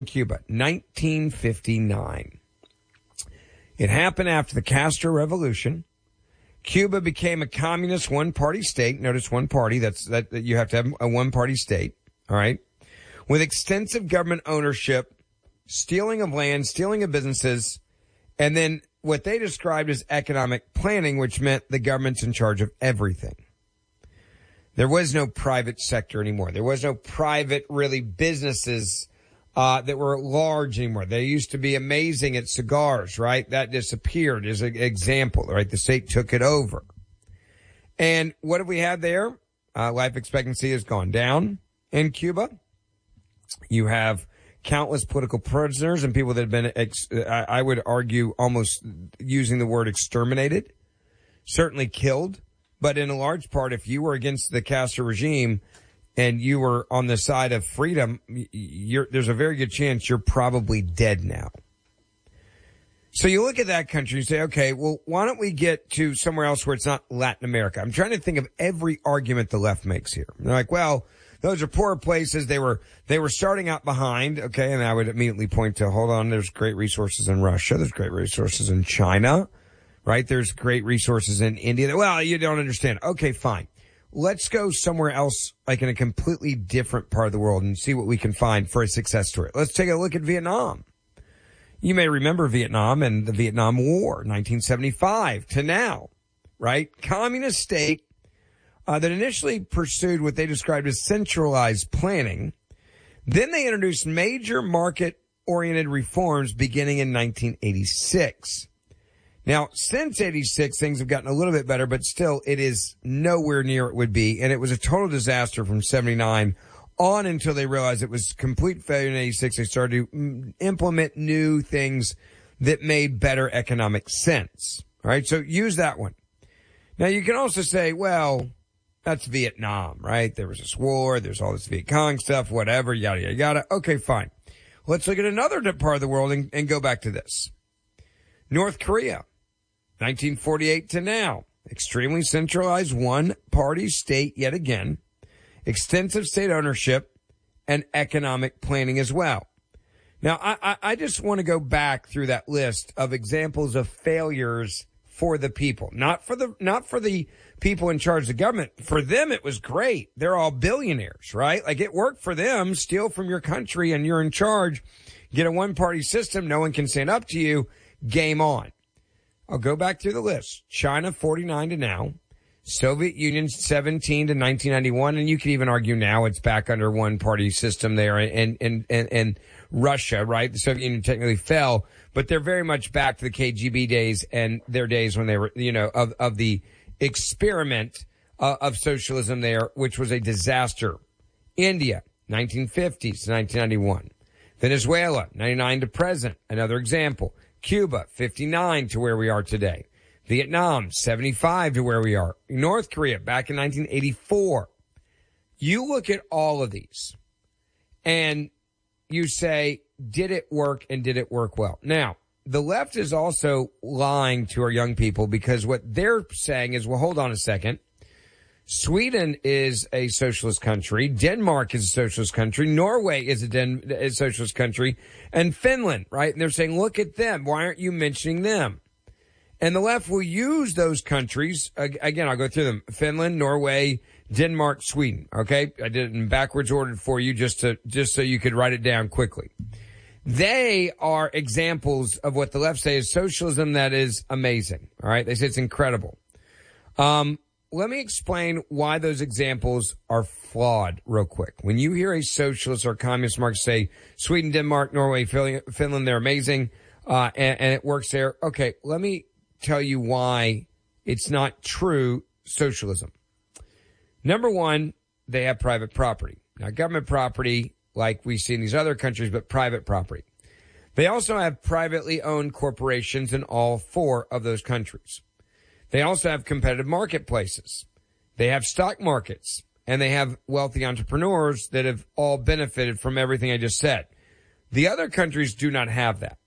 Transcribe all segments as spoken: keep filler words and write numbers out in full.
Cuba, nineteen fifty-nine. It happened after the Castro Revolution. Cuba became a communist one-party state. Notice one party. That's that, that you have to have a one-party state. All right, with extensive government ownership, stealing of land, stealing of businesses, and then what they described as economic planning, which meant the government's in charge of everything. There was no private sector anymore. There was no private, really, businesses Uh, that were large anymore. They used to be amazing at cigars, right? That disappeared as an example, right? The state took it over. And what have we had there? Uh, life expectancy has gone down in Cuba. You have countless political prisoners and people that have been, ex- I, I would argue, almost using the word exterminated, certainly killed. But in a large part, if you were against the Castro regime, and you were on the side of freedom, you're, there's a very good chance you're probably dead now. So you look at that country and say, okay, well, why don't we get to somewhere else where it's not Latin America? I'm trying to think of every argument the left makes here. They're like, well, those are poor places. They were, they were starting out behind. Okay. And I would immediately point to, hold on, there's great resources in Russia. There's great resources in China, right? There's great resources in India. Well, you don't understand. Okay, fine. Let's go somewhere else, like in a completely different part of the world, and see what we can find for a success story. Let's take a look at Vietnam. You may remember Vietnam and the Vietnam War, nineteen seventy-five to now, right? Communist state uh, that initially pursued what they described as centralized planning. Then they introduced major market-oriented reforms beginning in nineteen eighty-six. Now, since eighty-six, things have gotten a little bit better, but still, it is nowhere near it would be. And it was a total disaster from seventy-nine on until they realized it was complete failure in eighty-six. They started to implement new things that made better economic sense. All right, so use that one. Now, you can also say, well, that's Vietnam, right? There was this war, there's all this Viet Cong stuff, whatever, yada, yada, yada. Okay, fine. Let's look at another part of the world and, and go back to this. North Korea. nineteen forty-eight to now, extremely centralized one-party state yet again, extensive state ownership, and economic planning as well. Now, I, I, I just want to go back through that list of examples of failures for the people, not for the not for the people in charge of the government. For them, it was great. They're all billionaires, right? Like it worked for them. Steal from your country, and you're in charge. Get a one-party system. No one can stand up to you. Game on. I'll go back through the list. China, forty-nine to now. Soviet Union, seventeen to nineteen ninety-one. And you could even argue now it's back under one-party system there. And, and, and, and Russia, right? The Soviet Union technically fell, but they're very much back to the K G B days and their days when they were, you know, of, of the experiment uh, of socialism there, which was a disaster. India, nineteen fifties to nineteen ninety-one. Venezuela, ninety-nine to present. Another example. Cuba, fifty-nine to where we are today. Vietnam, seventy-five to where we are. North Korea, back in nineteen eighty-four. You look at all of these and you say, did it work and did it work well? Now, the left is also lying to our young people because what they're saying is, well, hold on a second. Sweden is a socialist country. Denmark is a socialist country. Norway is a, Den- a socialist country. And Finland, right? And they're saying, look at them. Why aren't you mentioning them? And the left will use those countries. Again, I'll go through them. Finland, Norway, Denmark, Sweden. Okay? I did it in backwards order for you just to, just so you could write it down quickly. They are examples of what the left say is socialism that is amazing. All right? They say it's incredible. Um, Let me explain why those examples are flawed real quick. When you hear a socialist or communist Marxist say Sweden, Denmark, Norway, Finland, they're amazing, uh, and, and it works there. Okay, let me tell you why it's not true socialism. Number one, they have private property. Not government property like we see in these other countries, but private property. They also have privately owned corporations in all four of those countries. They also have competitive marketplaces. They have stock markets, and they have wealthy entrepreneurs that have all benefited from everything I just said. The other countries do not have that.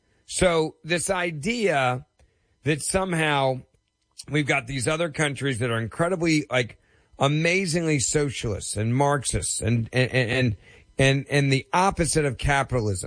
So this idea that somehow we've got these other countries that are incredibly, like, amazingly socialist and Marxist and, and, and and, and the opposite of capitalism.